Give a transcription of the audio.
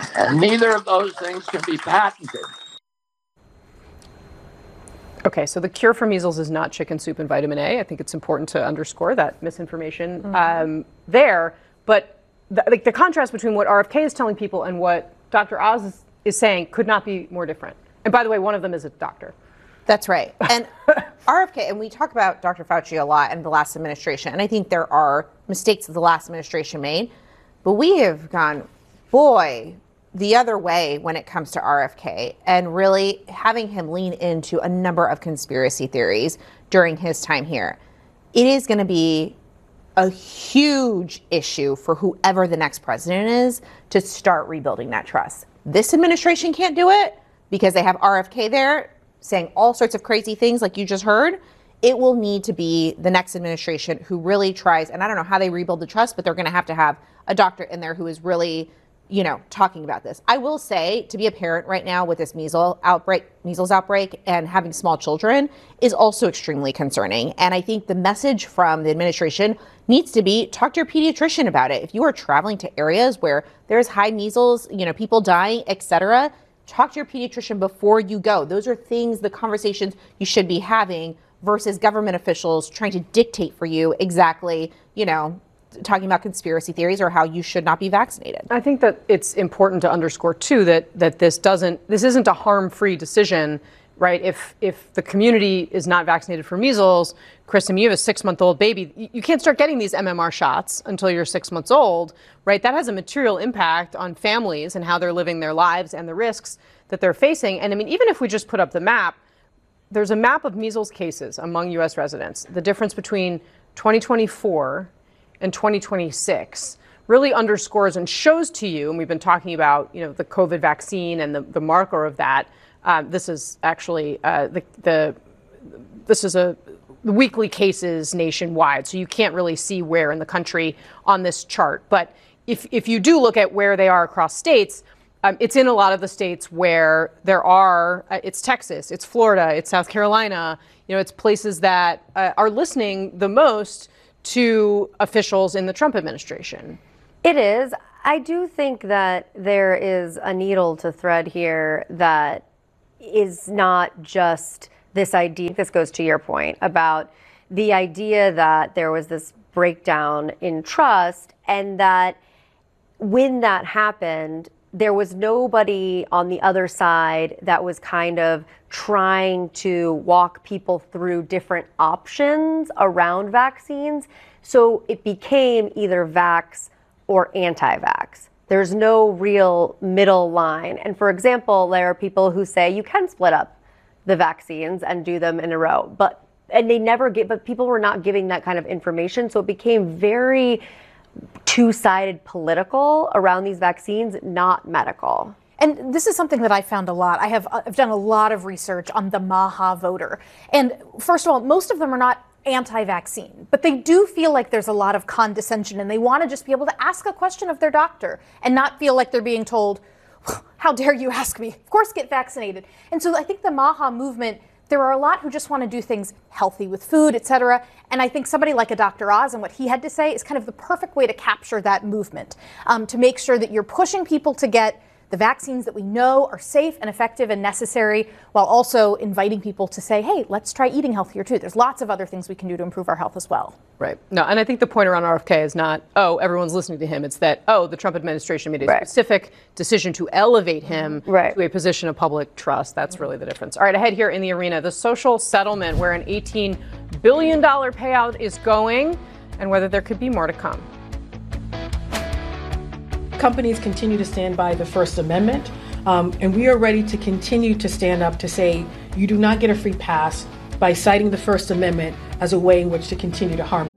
And neither of those things can be patented. Okay, so the cure for measles is not chicken soup and vitamin A. I think it's important to underscore that misinformation there. But the contrast between what RFK is telling people and what Dr. Oz is saying could not be more different. And by the way, one of them is a doctor. That's right. And RFK, and we talk about Dr. Fauci a lot in the last administration, and I think there are mistakes that the last administration made, but we have gone, boy, the other way when it comes to RFK, and really having him lean into a number of conspiracy theories during his time here. It is going to be a huge issue for whoever the next president is to start rebuilding that trust. This administration can't do it because they have RFK there saying all sorts of crazy things like you just heard. It will need to be the next administration who really tries, and I don't know how they rebuild the trust, but they're going to have a doctor in there who is really, talking about this. I will say, to be a parent right now with this measles outbreak and having small children is also extremely concerning. And I think the message from the administration needs to be, talk to your pediatrician about it. If you are traveling to areas where there's high measles, people dying, etc., talk to your pediatrician before you go. Those are the conversations you should be having versus government officials trying to dictate for you exactly, talking about conspiracy theories or how you should not be vaccinated. I think that it's important to underscore too that this isn't a harm-free decision, right? If the community is not vaccinated for measles, Kristen, you have a 6-month-old baby, you can't start getting these MMR shots until you're 6 months old, right? That has a material impact on families and how they're living their lives and the risks that they're facing. And I mean, even if we just put up the map, there's a map of measles cases among U.S. residents. The difference between 2024 and 2026 really underscores and shows to you, and we've been talking about, the COVID vaccine and the marker of that. This is actually this is the weekly cases nationwide, so you can't really see where in the country on this chart. But if you do look at where they are across states, it's in a lot of the states where there are, it's Texas, it's Florida, it's South Carolina, it's places that are listening the most to officials in the Trump administration. It is. I do think that there is a needle to thread here that is not just this idea. This goes to your point about the idea that there was this breakdown in trust, and that when that happened, there was nobody on the other side that was kind of trying to walk people through different options around vaccines. So it became either vax or anti-vax. There's no real middle line. And for example, there are people who say you can split up the vaccines and do them in a row, but people were not giving that kind of information. So it became very two-sided political around these vaccines, not medical. And this is something that I found a lot. I've done a lot of research on the MAHA voter. And first of all, most of them are not anti-vaccine, but they do feel like there's a lot of condescension, and they want to just be able to ask a question of their doctor and not feel like they're being told, how dare you ask me? Of course, get vaccinated. And so I think the MAHA movement, there are a lot who just want to do things healthy with food, et cetera. And I think somebody like a Dr. Oz and what he had to say is kind of the perfect way to capture that movement, to make sure that you're pushing people to get the vaccines that we know are safe and effective and necessary, while also inviting people to say, hey, let's try eating healthier too. There's lots of other things we can do to improve our health as well. Right. No, and I think the point around RFK is not, everyone's listening to him. It's that, the Trump administration made a specific decision to elevate him to a position of public trust. That's really the difference. All right, ahead here in the arena, the social settlement where an $18 billion payout is going, and whether there could be more to come. Companies continue to stand by the First Amendment, and we are ready to continue to stand up to say you do not get a free pass by citing the First Amendment as a way in which to continue to harm